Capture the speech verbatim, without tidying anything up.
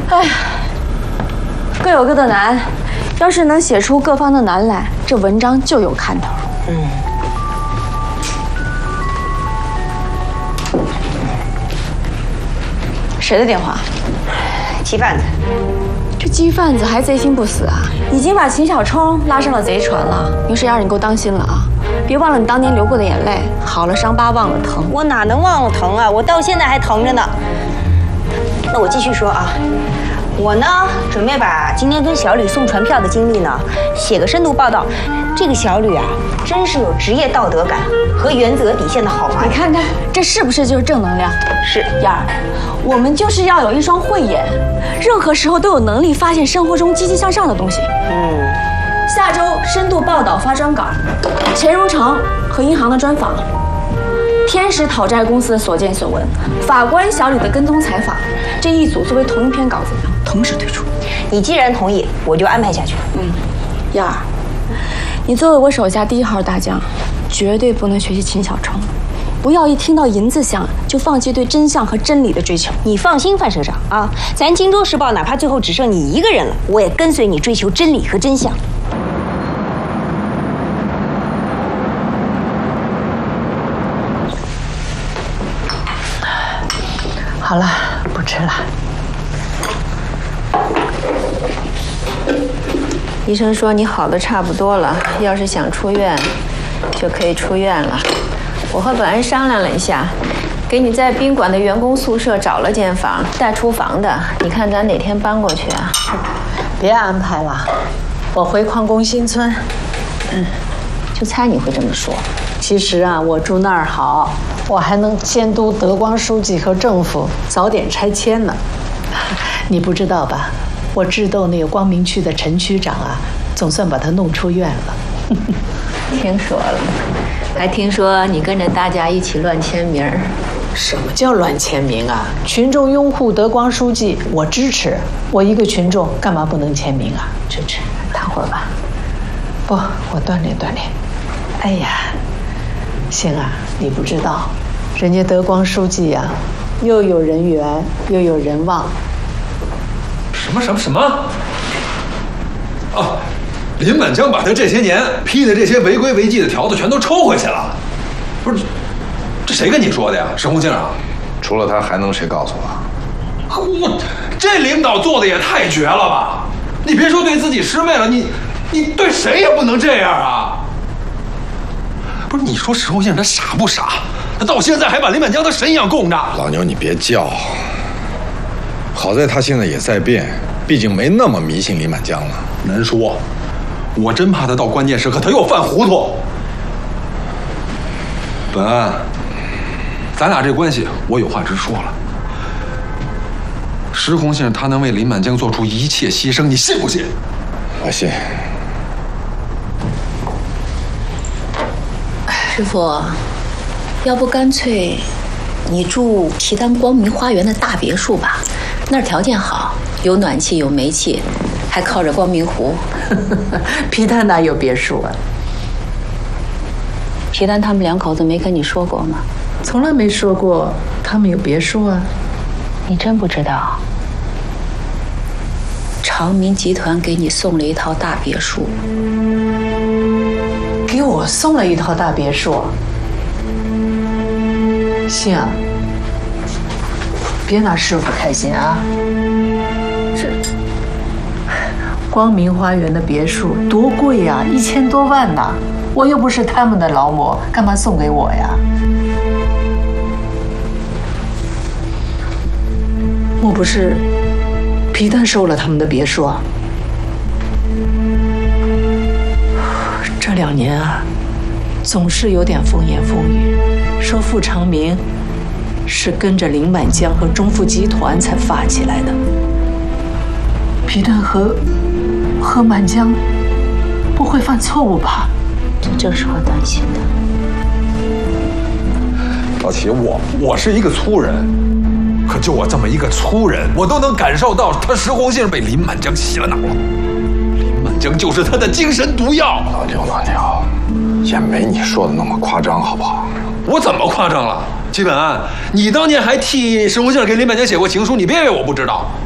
哎，各有各的难，要是能写出各方的难来，这文章就有看头。嗯。谁的电话？ 鸡贩子。 这鸡贩子还贼心不死啊！已经把秦小冲拉上了贼船了。牛十丫，你给我当心了啊！别忘了你当年流过的眼泪。好了伤疤忘了疼。 我哪能忘了疼啊？我到现在还疼着呢。那我继续说啊。我呢，准备把今天跟小吕送传票的经历呢，写个深度报道。这个小吕啊，真是有职业道德感和原则底线的好娃。 你看看，这是不是就是正能量？ 是燕儿，我们就是要有一双慧眼，任何时候都有能力发现生活中积极向上的东西。嗯，下周深度报道发专稿，钱如成和银行的专访。天使讨债公司的所见所闻，法官小李的跟踪采访，这一组作为同一篇稿子，同时推出。 你既然同意，我就安排下去。 嗯，燕儿，你作为我手下第一号大将，绝对不能学习秦小冲，不要一听到银子响就放弃对真相和真理的追求。 你放心，范社长啊，咱荆州时报哪怕最后只剩你一个人了，我也跟随你追求真理和真相。 好了，不吃了。 医生说你好的差不多了，要是想出院，就可以出院了。我和本安商量了一下，给你在宾馆的员工宿舍找了间房，带厨房的。你看咱哪天搬过去啊？ 别安排了，我回矿工新村。 嗯，就猜你会这么说。 其实啊，我住那儿好，我还能监督德光书记和政府早点拆迁呢。你不知道吧？我智斗那个光明区的陈区长啊，总算把他弄出院了。 听说了，还听说你跟着大家一起乱签名。 什么叫乱签名啊？群众拥护德光书记，我支持。我一个群众干嘛不能签名啊？ 支持，躺会儿吧。 不，我锻炼锻炼。哎呀，星啊，你不知道，人家德光书记呀、啊，又有人缘又有人望。 什么什么什么？啊，林满江把他这些年批的这些违规违纪的条子全都抽回去了。不是，这谁跟你说的呀？石红杏啊？ 除了他，还能谁告诉我？ 我这领导做的也太绝了吧！你别说对自己师妹了，你你对谁也不能这样啊！不是，你说石红杏他傻不傻？他到现在还把林满江当神一样供着。 老牛，你别叫。好在他现在也在变，毕竟没那么迷信林满江了。 难说，我真怕他到关键时刻他又犯糊涂。本安，咱俩这关系我有话直说了。石红杏他能为林满江做出一切牺牲，你信不信？ 我信。 师傅，要不干脆你住皮丹光明花园的大别墅吧，那儿条件好，有暖气有煤气，还靠着光明湖。 皮丹哪有别墅啊？ 皮丹他们两口子没跟你说过吗？ 从来没说过他们有别墅啊。 你真不知道？长明集团给你送了一套大别墅。 给我送了一套大别墅。杏啊，别拿师傅开心啊！这光明花园的别墅多贵呀、啊，一千多万呢！我又不是他们的劳模，干嘛送给我呀？莫不是皮丹收了他们的别墅啊？这两年啊，总是有点风言风语，说傅长明是跟着林满江和中富集团才发起来的。皮丹和和满江不会犯错误吧？ 这正是我担心的。 老齐，我我是一个粗人，可就我这么一个粗人，我都能感受到他石红杏被林满江洗了脑了。江就是他的精神毒药。 老牛，老牛，也没你说的那么夸张，好不好？ 我怎么夸张了？齐本安，你当年还替石红杏给林满江写过情书，你别以为我不知道。